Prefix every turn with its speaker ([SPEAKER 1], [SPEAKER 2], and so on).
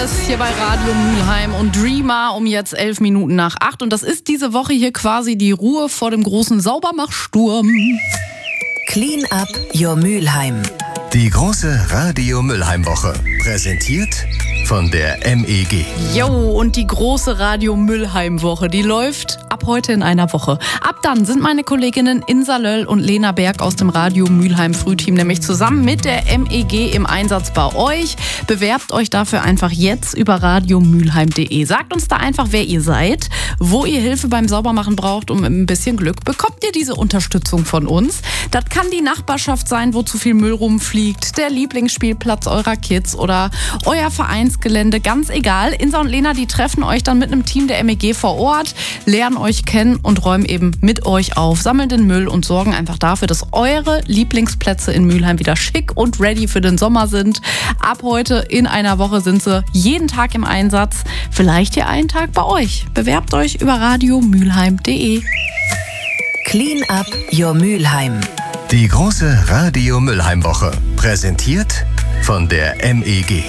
[SPEAKER 1] Hier bei Radio Mülheim und Dreamer um jetzt 11 Minuten nach 8. Und das ist diese Woche hier quasi die Ruhe vor dem großen Saubermachsturm.
[SPEAKER 2] Clean up your Mülheim.
[SPEAKER 3] Die große Radio Mülheim Woche. Präsentiert von der MEG.
[SPEAKER 1] Jo, und die große Radio Mülheim Woche, die läuft ab heute in einer Woche. Ab dann sind meine Kolleginnen Insa Löll und Lena Berg aus dem Radio Mülheim Frühteam nämlich zusammen mit der MEG im Einsatz bei euch. Bewerbt euch dafür einfach jetzt über radiomülheim.de. Sagt uns da einfach, wer ihr seid, wo ihr Hilfe beim Saubermachen braucht und mit ein bisschen Glück bekommt ihr diese Unterstützung von uns. Das kann die Nachbarschaft sein, wo zu viel Müll rumfliegt, der Lieblingsspielplatz eurer Kids oder euer Vereinsgelände, ganz egal. Insa und Lena, die treffen euch dann mit einem Team der MEG vor Ort, lernen euch kennen und räumen eben mit euch auf, sammeln den Müll und sorgen einfach dafür, dass eure Lieblingsplätze in Mülheim wieder schick und ready für den Sommer sind. Ab heute in einer Woche sind sie jeden Tag im Einsatz. Vielleicht ja einen Tag bei euch. Bewerbt euch über radiomülheim.de.
[SPEAKER 2] Clean up your Mülheim.
[SPEAKER 3] Die große Radio Mülheim Woche. Präsentiert von der MEG.